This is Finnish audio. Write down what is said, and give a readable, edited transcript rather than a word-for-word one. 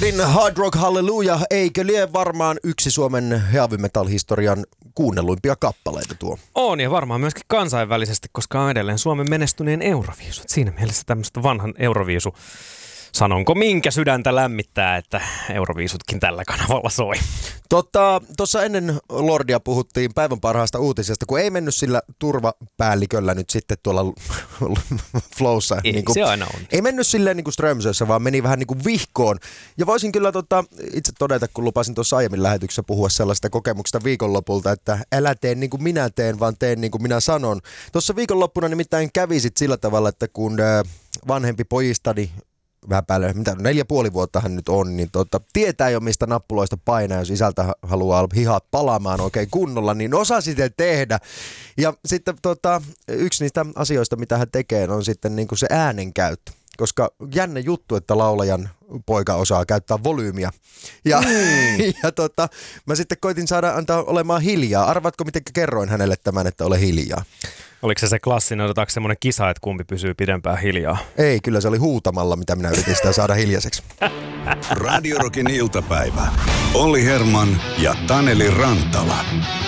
Lordin Hard Rock Hallelujah, eikö lie varmaan yksi Suomen heavy metal-historian kuunnelluimpia kappaleita tuo? On ja varmaan myöskin kansainvälisesti, koska on edelleen Suomen menestyneen Euroviisu. Siinä mielessä tämmöistä vanhan Euroviisu. Sanonko minkä sydäntä lämmittää, että Euroviisutkin tällä kanavalla soi. Tuossa ennen Lordia puhuttiin päivän parhaasta uutisesta, kun ei mennyt sillä turvapäälliköllä nyt sitten tuolla flowssa. Ei niin kuin, se aina on. Ei mennyt silleen niin kuin Strömsössä, vaan meni vähän niin kuin vihkoon. Ja voisin kyllä itse todeta, kun lupasin tuossa aiemmin lähetyksessä puhua sellaista kokemuksesta viikonlopulta, että älä tee niin kuin minä teen, vaan teen niin kuin minä sanon. Tuossa viikonloppuna nimittäin kävi sit sillä tavalla, että kun vanhempi pojistani, vähän päälle, 4,5 vuotta hän nyt on, niin tietää jo mistä nappuloista painaa, jos isältä haluaa hihat palaamaan oikein kunnolla, niin osaa sitten tehdä. Ja sitten yksi niistä asioista, mitä hän tekee, on sitten niin kuin se äänenkäyttö. Koska jännä juttu, että laulajan poika osaa käyttää volyymiä. Ja mä sitten koitin antaa olemaan hiljaa. Arvaatko, miten kerroin hänelle tämän, että ole hiljaa? Oliko se klassinen, otetaanko semmoinen kisa, että kumpi pysyy pidempään hiljaa? Ei, kyllä se oli huutamalla, mitä minä yritin sitä saada hiljaiseksi. Radio Rockin iltapäivä. Olli Herman ja Taneli Rantala.